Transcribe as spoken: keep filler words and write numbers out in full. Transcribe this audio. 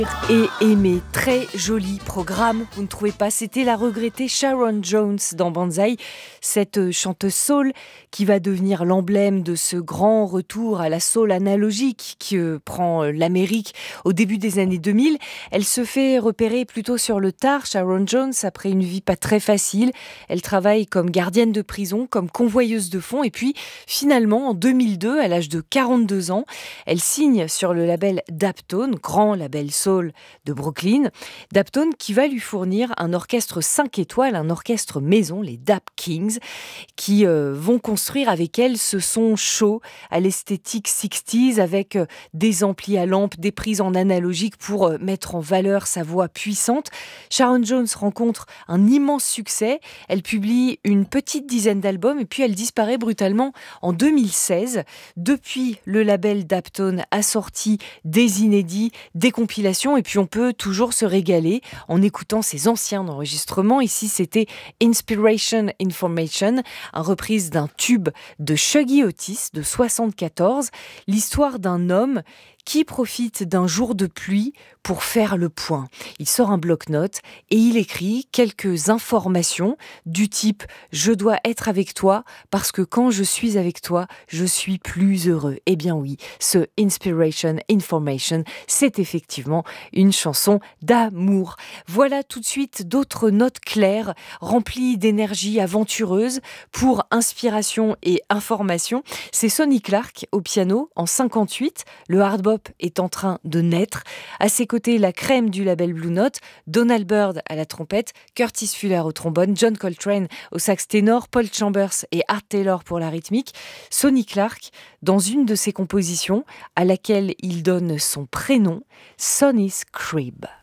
Et aimer, très joli programme, vous ne trouvez pas? C'était la regrettée Sharon Jones dans Banzai, cette chanteuse soul qui va devenir l'emblème de ce grand retour à la soul analogique qui euh, prend euh, l'Amérique au début des années deux mille. Elle se fait repérer plutôt sur le tard, Sharon Jones, après une vie pas très facile. Elle travaille comme gardienne de prison, comme convoyeuse de fonds et puis finalement en deux mille deux, à l'âge de quarante-deux ans, elle signe sur le label Daptone, grand label soul de Brooklyn. Daptone qui va lui fournir un orchestre cinq étoiles, un orchestre maison, les Dap Kings, qui euh, vont construire avec elle ce son chaud à l'esthétique soixante avec euh, des amplis à lampe, des prises en analogique pour euh, mettre en valeur sa voix puissante. Sharon Jones rencontre un immense succès. Elle publie une petite dizaine d'albums et puis elle disparaît brutalement en deux mille seize. Depuis, le label Daptone a sorti des inédits, des compilations et puis on peut toujours se régaler en écoutant ses anciens enregistrements. Ici, c'était Inspiration Information, une reprise d'un tube de Shuggy Otis de soixante-quatorze, l'histoire d'un homme qui profite d'un jour de pluie pour faire le point. Il sort un bloc-notes et il écrit quelques informations du type « Je dois être avec toi parce que quand je suis avec toi, je suis plus heureux ». Eh bien oui, ce Inspiration Information, c'est effectivement une chanson d'amour. Voilà tout de suite d'autres notes claires, remplies d'énergie aventureuse pour inspiration et information. C'est Sonny Clark au piano en cinquante-huit, le hard bop est en train de naître. À ses côtés, la crème du label Blue Note, Donald Byrd à la trompette, Curtis Fuller au trombone, John Coltrane au sax ténor, Paul Chambers et Art Taylor pour la rythmique. Sonny Clark, dans une de ses compositions, à laquelle il donne son prénom, Sonny's Crib.